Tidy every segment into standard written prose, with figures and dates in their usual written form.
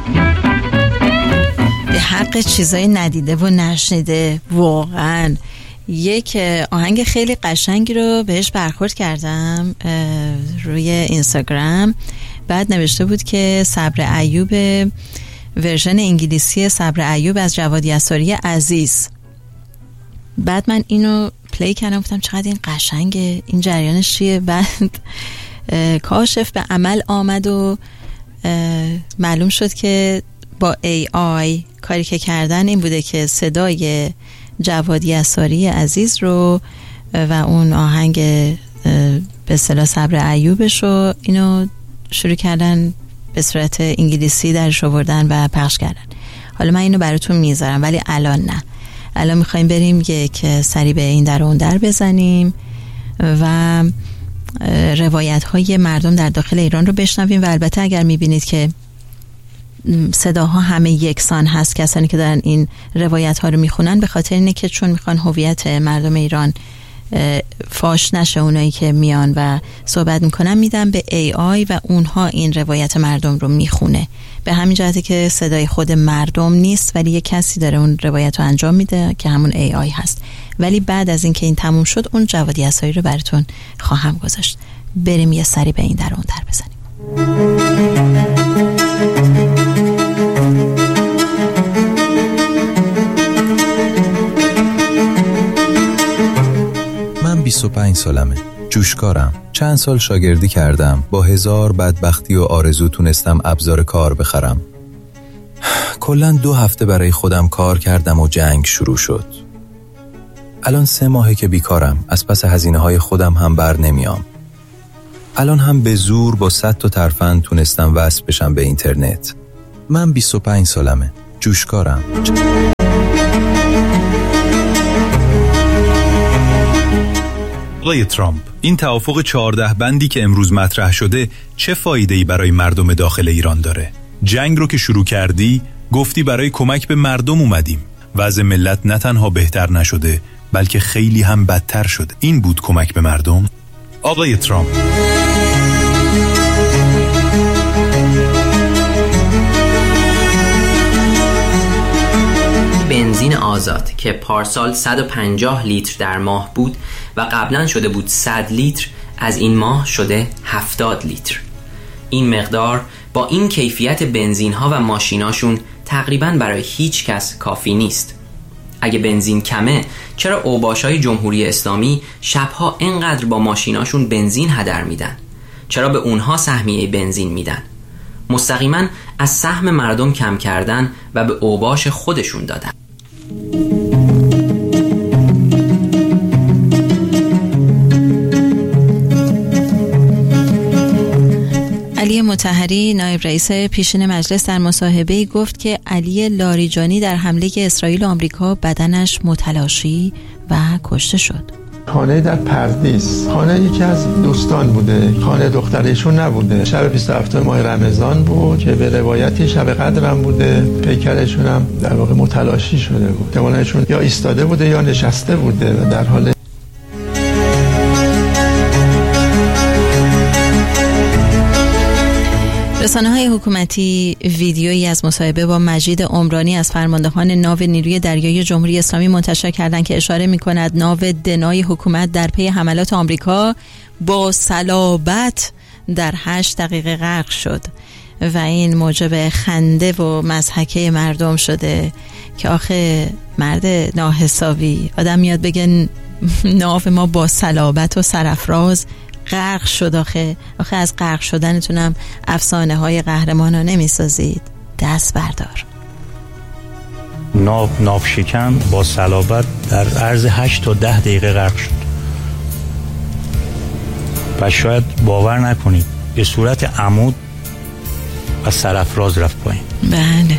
به حق چیزای ندیده و نشنیده واقعا یک آهنگ خیلی قشنگی رو بهش برخورد کردم روی اینستاگرام. بعد نوشته بود که صبر ایوب، ورژن انگلیسی صبر ایوب از جواد یساری عزیز. بعد من اینو پلی کردم، گفتم چقدر این قشنگه، این جریانش چیه؟ بعد کاشف به عمل آمد و معلوم شد که با AI کاری که کردن این بوده که صدای جواد یساری عزیز رو و اون آهنگ به اصطلاح صبر ایوبش رو اینو شروع کردن به صورت انگلیسی درش آوردن و پخش کردن. حالا من اینو براتون میذارم ولی الان نه. الان میخوایم بریم یک سری به این در و اون در بزنیم و روایت های مردم در داخل ایران رو بشنویم. و البته اگر میبینید که صداها همه یکسان هست، کسانی که دارن این روایت ها رو میخونن، به خاطر اینه که چون میخوان هویت مردم ایران فاش نشه، اونایی که میان و صحبت میکنن میدن به AI و اونها این روایت مردم رو میخونه. به همین جهته که صدای خود مردم نیست ولی یک کسی داره اون روایت رو انجام میده که همون AI هست. ولی بعد از اینکه این تموم شد اون جواد یساری رو براتون خواهم گذاشت. بریم یه سری به این در اون در بزنیم. من 25 سالمه، جوشکارم. چند سال شاگردی کردم، با 1000 بدبختی و آرزو تونستم ابزار کار بخرم. کلاً 2 هفته برای خودم کار کردم و جنگ شروع شد. الان 3 ماهه که بیکارم، از پس هزینه‌های خودم هم بر نمیام. الان هم به زور با 100 تا ترفند تونستم وصل بشم به اینترنت. من 25 سالمه، جوشکارم. آقای ترامپ، این توافق 14 بندی که امروز مطرح شده چه فایده‌ای برای مردم داخل ایران داره؟ جنگ رو که شروع کردی گفتی برای کمک به مردم اومدیم. وضع ملت نه تنها بهتر نشده بلکه خیلی هم بدتر شده. این بود کمک به مردم؟ آقای ترامپ، بنزین آزاد که پارسال 150 لیتر در ماه بود و قبلا شده بود 100 لیتر، از این ماه شده 70 لیتر. این مقدار با این کیفیت بنزین ها و ماشیناشون تقریبا برای هیچ کس کافی نیست. اگه بنزین کمه، چرا اوباشای جمهوری اسلامی شبها اینقدر با ماشیناشون بنزین هدر میدن؟ چرا به اونها سهمیه بنزین میدن؟ مستقیما از سهم مردم کم کردن و به اوباش خودشون دادن. علی مطهری نایب رئیس پیشین مجلس در مصاحبه‌ای گفت که علی لاریجانی در حمله اسرائیل و آمریکا بدنش متلاشی و کشته شد. خانه در پردیس، خانه یکی از دوستان بوده، خانه دخترشون نبوده. شب 27 ماه رمضان بود که به روایتی شب قدرم بوده. پیکرشون هم در واقع متلاشی شده بود. احتمالاًشون یا ایستاده بوده یا نشسته بوده و در حال رسانه‌های حکومتی ویدیویی از مصاحبه با مجید عمرانی از فرماندهان ناو نیروی دریایی جمهوری اسلامی منتشر کردند که اشاره می‌کند ناو دنای حکومت در پی حملات آمریکا با صلابت در 8 دقیقه غرق شد و این موجب خنده و مضحکه مردم شده که آخه مرد ناحسابی، آدم میاد بگه ناو ما با صلابت و سرافراز غرق شد. آخه از غرق شدنتونم افسانه های قهرمانا نمیسازید. دست بردار. ناو شکن با صلابت در عرض 8 تا 10 دقیقه غرق شد و شاید باور نکنید به صورت عمود و سرافراز رفت پایین. بله.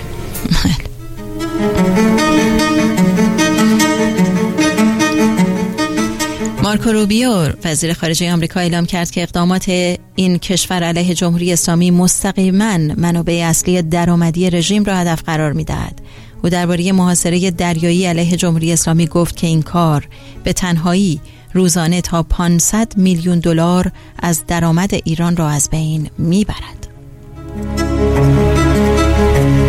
مارکو روبیو وزیر خارجه آمریکا اعلام کرد که اقدامات این کشور علیه جمهوری اسلامی مستقیما منابع اصلی درآمدی رژیم را هدف قرار می‌دهد. او درباره محاصره دریایی علیه جمهوری اسلامی گفت که این کار به تنهایی روزانه تا 500 میلیون دلار از درآمد ایران را از بین می‌برد.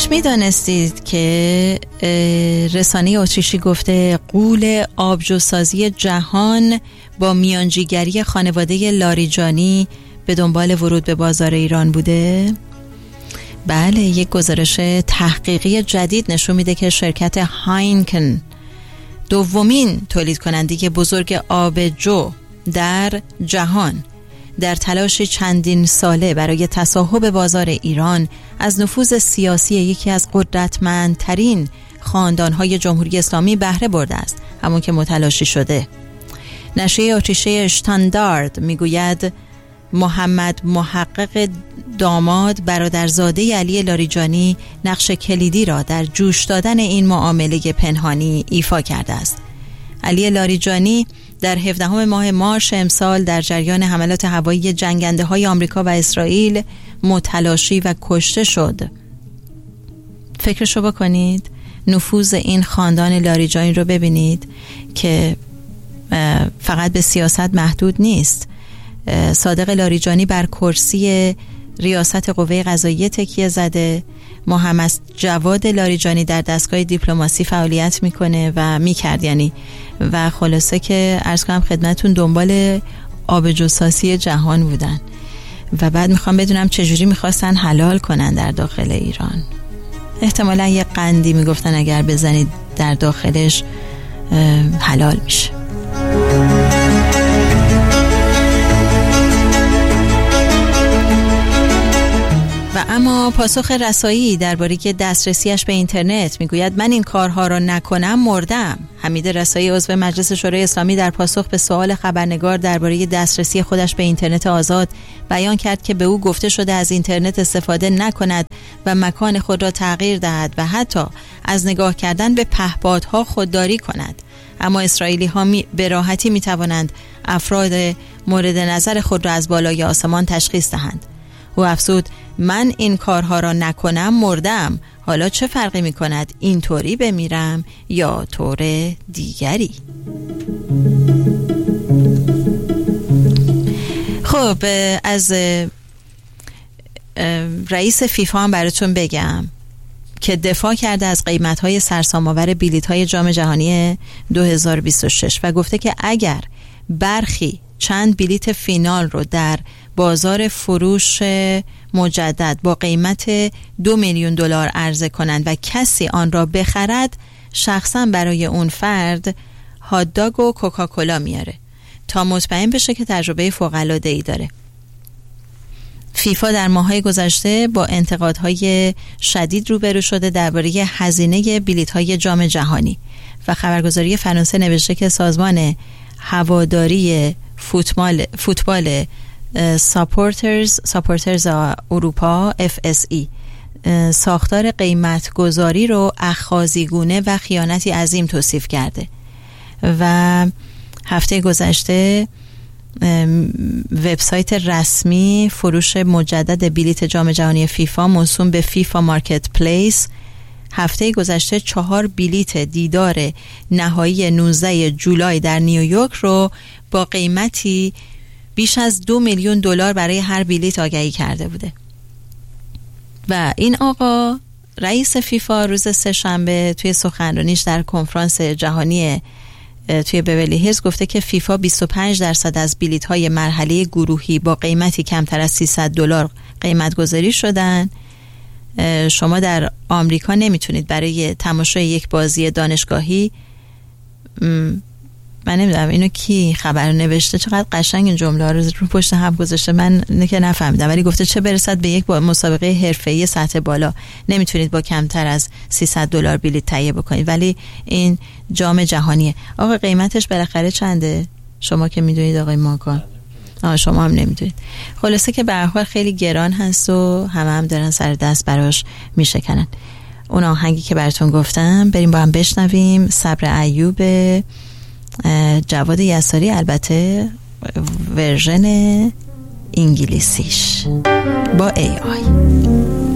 راستش میدانستید که رسانه اتریشی گفته غول آبجوسازی جهان با میانجیگری خانواده لاریجانی به دنبال ورود به بازار ایران بوده؟ بله، یک گزارش تحقیقی جدید نشون میده که شرکت هاینکن، دومین تولید کننده بزرگ آبجو در جهان، در تلاشی چندین ساله برای تصاحب بازار ایران از نفوذ سیاسی یکی از قدرتمندترین خاندانهای جمهوری اسلامی بهره برده است، همون که متلاشی شده. نشریه اتریشی اشتاندارد میگوید محمد محقق داماد برادرزاده علی لاریجانی نقش کلیدی را در جوش دادن این معامله پنهانی ایفا کرده است. علی لاریجانی در 17 ماه مارس امسال در جریان حملات هوایی جنگنده‌های آمریکا و اسرائیل متلاشی و کشته شد. فکرشو بکنید، نفوذ این خاندان لاریجانی رو ببینید که فقط به سیاست محدود نیست. صادق لاریجانی بر کرسی ریاست قوه قضاییه تکیه زده. محمد جواد لاریجانی در دستگاه دیپلماسی فعالیت میکنه و میکرد یعنی، و خلاصه که عرض کنم خدمتون دنبال آبجوسازی جهان بودن و بعد میخوام بدونم چجوری میخواستن حلال کنن در داخل ایران. احتمالا یه قندی میگفتن اگر بزنید در داخلش حلال میشه. و اما پاسخ رسایی درباره دسترسیش به اینترنت میگوید من این کارها را نکنم مردم. حمید رسایی عضو مجلس شورای اسلامی در پاسخ به سوال خبرنگار درباره دسترسی خودش به اینترنت آزاد بیان کرد که به او گفته شده از اینترنت استفاده نکند و مکان خود را تغییر دهد و حتی از نگاه کردن به پهپادها خودداری کند. اما اسرائیلی ها به راحتی می توانند افراد مورد نظر خود را از بالای آسمان تشخیص دهند. او افزود من این کارها را نکنم مردم، حالا چه فرقی می کند این طوری بمیرم یا طور دیگری. خب از رئیس فیفا هم براتون بگم که دفاع کرده از قیمت‌های سرسام‌آور بلیط‌های جام جهانی 2026 و گفته که اگر برخی چند بلیط فینال رو در بازار فروش مجدد با قیمت $2,000,000 عرضه کنند و کسی آن را بخرد، شخصا برای اون فرد هات‌داگ و کوکاکولا میاره تا مطمئن بشه که تجربه فوق‌العاده‌ای داره. فیفا در ماه‌های گذشته با انتقادهای شدید روبرو شده درباره هزینه بلیط‌های جام جهانی و خبرگزاری فرانسه نوشته که سازمان هواداری فوتبال ساپورترز اروپا FSE ساختار قیمت گذاری رو اخاذیگونه و خیانتی عظیم توصیف کرده و هفته گذشته وبسایت رسمی فروش مجدد بلیط جام جهانی فیفا موسوم به فیفا مارکت پلیس هفته گذشته 4 بلیط دیدار نهایی 19 جولای در نیویورک رو با قیمتی بیش از $2,000,000 برای هر بلیط آگهی کرده بوده. و این آقا رئیس فیفا روز سه‌شنبه توی سخنرانیش در کنفرانس جهانی توی بیولی هیلز گفته که فیفا 25% از بلیط‌های مرحله گروهی با قیمتی کمتر از $300 قیمت گذاری شدن. شما در آمریکا نمیتونید برای تماشای یک بازی دانشگاهی، من نمیدونم اینو کی خبر نوشته، چقدر قشنگ این جمله رو پشت هم گذاشته، من که نفهمیدم، ولی گفته چه برسد به یک مسابقه حرفه‌ای سطح بالا نمیتونید با کمتر از $300 بلیط تهیه بکنید، ولی این جام جهانیه. آقا قیمتش بالاخره چنده؟ شما که میدونید آقای ماکان. شما هم نمیدونید. خلاصه که به هر حال خیلی گران هست و هم دارن سر دست براش میشکنن. اون آهنگی که براتون گفتم بریم با هم بشنویم، صبر ایوب جواد یساری، البته ورژن انگلیسیش با AI.